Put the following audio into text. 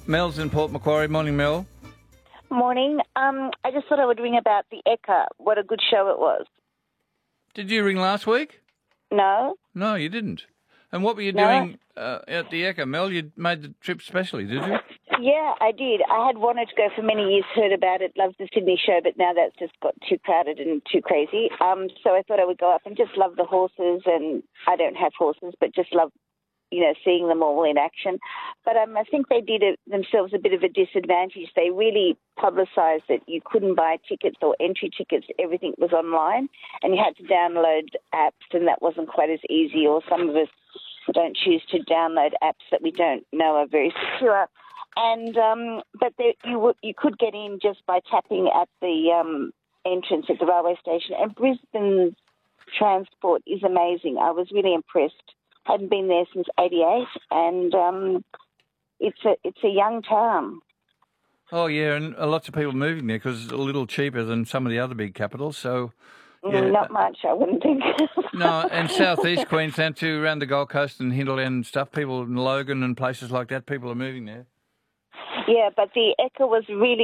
Mel's in Port Macquarie. Morning, Mel. Morning. I just thought I would ring about the Ekka. What a good show it was. Did you ring last week? No? No, you didn't. And what were you No. doing at the Ekka, Mel? You made the trip specially, did you? Yeah, I did. I had wanted to go for many years, heard about it, loved the Sydney show, but now that's just got too crowded and too crazy. So I thought I would go up and just love the horses, and I don't have horses, but just love, seeing them all in action. But I think they did themselves a bit of a disadvantage. They really publicised that you couldn't buy tickets or entry tickets. Everything was online, and you had to download apps, and that wasn't quite as easy, or some of us don't choose to download apps that we don't know are very secure. And but you could get in just by tapping at the entrance at the railway station. And Brisbane's transport is amazing. I was really impressed. Hadn't been there since '88, and it's a young town. Oh, yeah, and lots of people moving there because it's a little cheaper than some of the other big capitals, so... Yeah. Not much, I wouldn't think. No, and southeast Queensland too, around the Gold Coast and hinterland and stuff, people in Logan and places like that, people are moving there. Yeah, but the Ekka was really